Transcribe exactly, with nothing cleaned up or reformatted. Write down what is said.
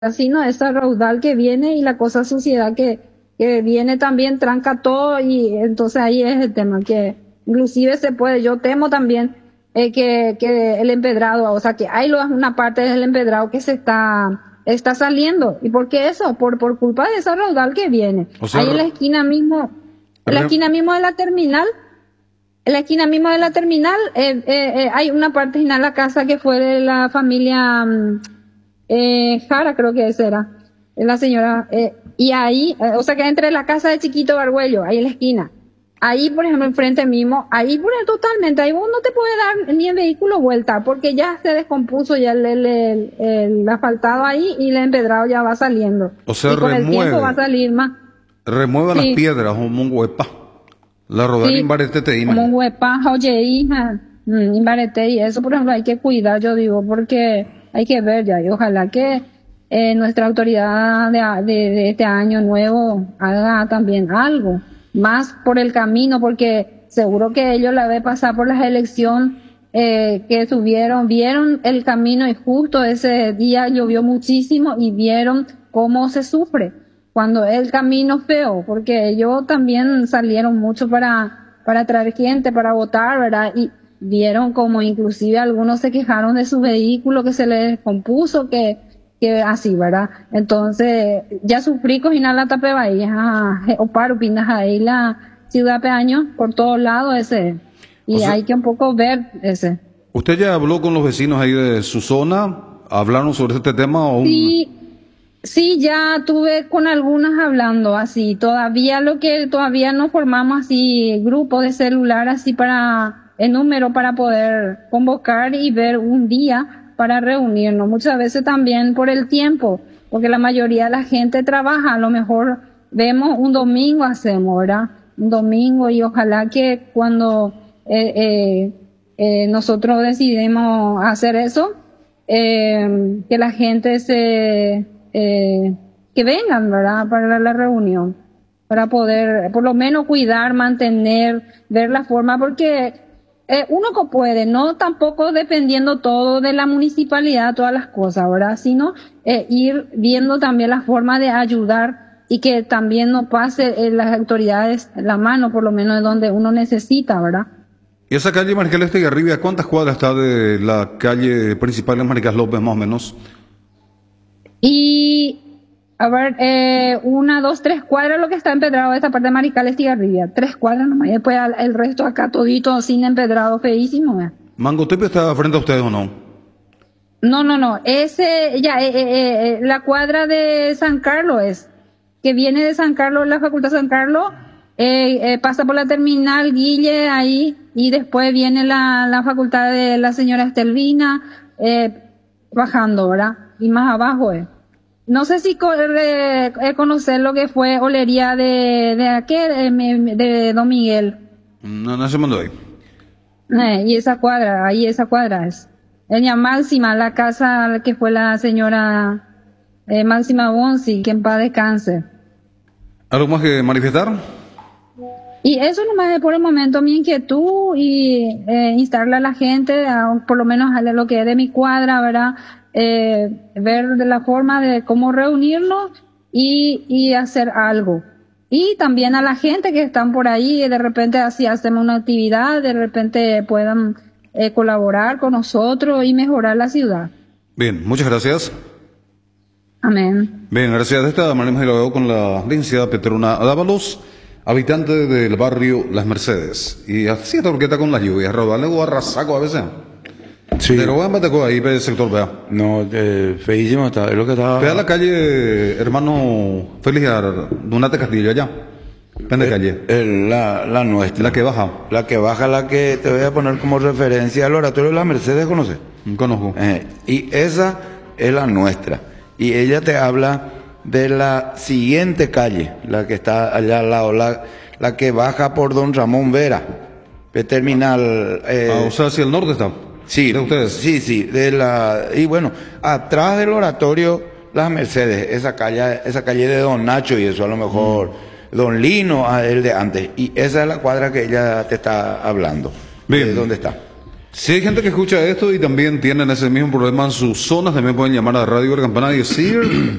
sino esa raudal que viene y la cosa suciedad que, que viene también tranca todo, y entonces ahí es el tema, que inclusive se puede, yo temo también eh, que, que el empedrado, o sea que hay una parte del empedrado que se está está saliendo. ¿Y por qué eso? Por, por culpa de esa raudal que viene. O sea, ahí en la esquina mismo, en la esquina mismo de la terminal, en la esquina mismo de la terminal, eh, eh, eh, hay una parte final de la casa que fue de la familia eh, Jara, creo que esa era, la señora, eh, y ahí, eh, o sea que entre la casa de Chiquito Barguello, ahí en la esquina, ahí por ejemplo enfrente mismo, ahí por ejemplo, totalmente, ahí vos no te puede dar ni el vehículo vuelta, porque ya se descompuso ya el, el, el, el asfaltado ahí, y el empedrado ya va saliendo. O sea, y con remueve, el tiempo va a salir más. Remueva Sí. las piedras como un huepa. La rodar Sí, imbarete te como un huepa, oye, hija, mm, imbarete, y eso por ejemplo hay que cuidar, yo digo, porque hay que ver ya, y ojalá que eh, nuestra autoridad de, de, de este año nuevo haga también algo más por el camino, porque seguro que ellos la vez pasar por las elecciones eh, que subieron, vieron el camino, y justo ese día llovió muchísimo y vieron cómo se sufre cuando es el camino feo, porque ellos también salieron mucho para, para traer gente, para votar, ¿verdad? Y vieron como inclusive algunos se quejaron de su vehículo que se les descompuso, que, que así, ¿verdad? Entonces, ya sufrí con la tapeba ahí, o paro, pindas ahí la ciudad peaño, por todos lados ese, y o sea, hay que un poco ver ese. ¿Usted ya habló con los vecinos ahí de su zona? ¿Hablaron sobre este tema? O Sí. Un... Sí, ya tuve con algunas hablando así, todavía lo que todavía no formamos así grupo de celular así para el número para poder convocar y ver un día para reunirnos. Muchas veces también por el tiempo, porque la mayoría de la gente trabaja, a lo mejor vemos un domingo hacemos, ¿verdad? Un domingo, y ojalá que cuando eh, eh, eh, nosotros decidimos hacer eso, eh, que la gente se... Eh, que vengan, ¿verdad?, para la reunión, para poder por lo menos cuidar, mantener, ver la forma, porque eh, uno que puede, no tampoco dependiendo todo de la municipalidad, todas las cosas, ¿verdad?, sino eh, ir viendo también la forma de ayudar, y que también no pase eh, las autoridades la mano, por lo menos de donde uno necesita, ¿verdad? ¿Y esa calle Maricel Estigarribia, cuántas cuadras está de la calle principal de Maricas López, más o menos? Y, a ver, eh, una, dos, tres cuadras lo que está empedrado de esta parte de Marical Estigarribia. Tres cuadras nomás. Y después el resto acá todito sin empedrado, feísimo. ¿eh? ¿Mangotepe está frente a ustedes o no? No, no, no. Ese, ya, eh, eh, eh, la cuadra de San Carlos es. Que viene de San Carlos, la Facultad San Carlos, eh, eh, pasa por la terminal Guille ahí, y después viene la, la Facultad de la señora Estelvina, eh, bajando, ¿verdad? Y más abajo es. No sé si co eh, conocer lo que fue olería de, de aquel, de, de Don Miguel. No, no se mandó ahí. Eh, y esa cuadra, ahí esa cuadra es. Ella Máxima, la casa que fue la señora eh, Máxima Bonsi, que en paz descanse. ¿Algo más que manifestar? Y eso nomás es por el momento mi inquietud, y eh, instarle a la gente, a, por lo menos a lo que es de mi cuadra, ¿verdad? Eh, ver de la forma de cómo reunirnos y, y hacer algo. Y también a la gente que están por ahí, de repente así hacemos una actividad, de repente puedan eh, colaborar con nosotros y mejorar la ciudad. Bien, muchas gracias. Amén. Bien, gracias. De esta manera hemos hablado con la licenciada Petrona Dávalos, habitante del barrio Las Mercedes. Y así está porque está con las lluvias, rodarle o arrasaco a veces. Sí. Pero voy a meter ahí para el sector, vea. No, eh, feísimo está, es lo que estaba... Vea la calle, hermano Félix Donate Castillo, allá. ¿Dónde calle? El, la, la nuestra. La que baja. La que baja, la que te voy a poner como referencia al oratorio de la Mercedes, ¿conoces? Conozco. Eh, y esa es la nuestra. Y ella te habla de la siguiente calle, la que está allá al lado, la, la que baja por Don Ramón Vera, el terminal... Eh, ah, o sea, hacia el norte está. Sí, ¿de ustedes? Sí, sí, de la, y bueno, atrás del oratorio Las Mercedes, esa calle, esa calle de Don Nacho, y eso a lo mejor mm. Don Lino, el de antes, y esa es la cuadra que ella te está hablando. Bien. ¿Dónde está? Si hay gente que escucha esto y también tienen ese mismo problema en sus zonas, también pueden llamar a Radio La Campana y decir